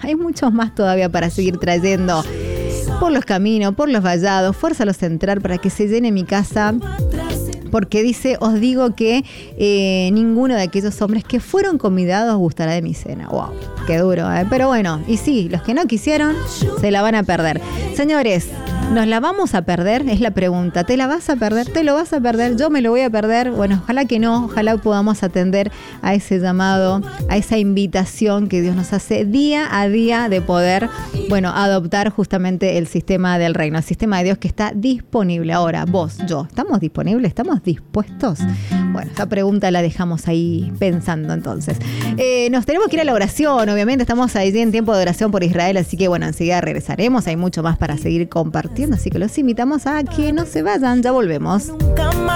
hay muchos más todavía para seguir trayendo por los caminos, por los vallados. Fuérzalos a entrar para que se llene mi casa. Porque dice, os digo que ninguno de aquellos hombres que fueron convidados gustará de mi cena. ¡Wow! ¡Qué duro! Pero bueno, y sí, los que no quisieron se la van a perder. Señores, ¿nos la vamos a perder? Es la pregunta. ¿Te la vas a perder? ¿Te lo vas a perder? ¿Yo me lo voy a perder? Bueno, ojalá que no. Ojalá podamos atender a ese llamado, a esa invitación que Dios nos hace día a día de poder, bueno, adoptar justamente el sistema del reino, el sistema de Dios que está disponible. Ahora, vos, yo, ¿estamos disponibles? ¿Estamos dispuestos? Bueno, esta pregunta la dejamos ahí pensando entonces. Nos tenemos que ir a la oración, obviamente. Estamos ahí en tiempo de oración por Israel, así que bueno, enseguida regresaremos. Hay mucho más para seguir compartiendo. Así que los invitamos a que no se vayan, ya volvemos.